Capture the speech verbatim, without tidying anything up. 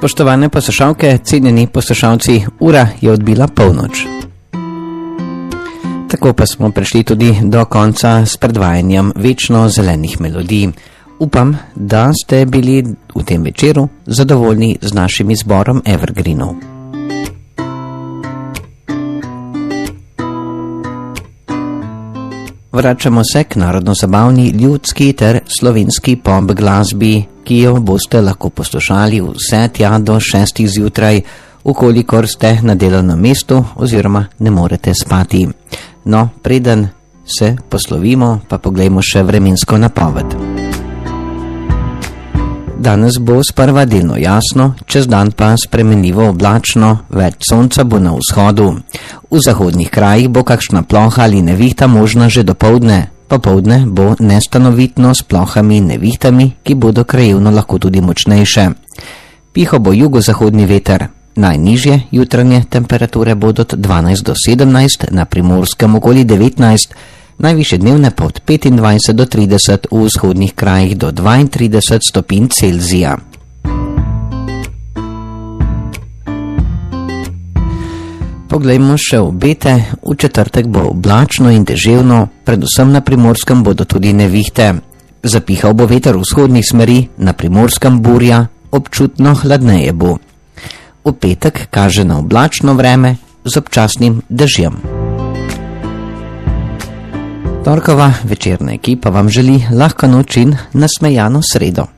Spoštovane poslušalke, cenjeni poslušalci, ura je odbila polnoč. Tako pa smo prišli tudi do konca s predvajanjem večno zelenih melodij. Upam, da ste bili v tem večeru zadovoljni z našim izborom evergreenov. Vračamo se k narodno-zabavni, ljudski ter slovenski pop glasbi, ki jo boste lahko poslušali vse tja do šestih zjutraj, ukolikor ste na delovnem mestu oziroma ne morete spati. No, preden se poslovimo, pa poglejmo še vremensko napoved. Danes bo sprva delno jasno, čez dan pa spremenljivo oblačno, več sonca bo na vzhodu. V zahodnih krajih bo kakšna ploha ali nevihta možna že dopoldne. Popoldne bo nestanovitno s plohami in nevihtami, ki bodo krajevno lahko tudi močnejše. Pihal bo jugozahodni veter. Najnižje jutranje temperature bodo od dvanajst do sedemnajst, na Primorskem okoli devetnajst, najvišje dnevne pa od petindvajset do trideset, v vzhodnih krajih do dvaintrideset stopinj Celzija. Poglejmo še obete. V četrtek bo oblačno in deževno, predvsem na Primorskem bodo tudi nevihte. Zapihal bo veter vzhodnih smeri, na Primorskem burja, občutno hladneje bo. V petek kaže na oblačno vreme z občasnim dežjem. Torkova večerna ekipa vam želi lahko noč in nasmejano sredo.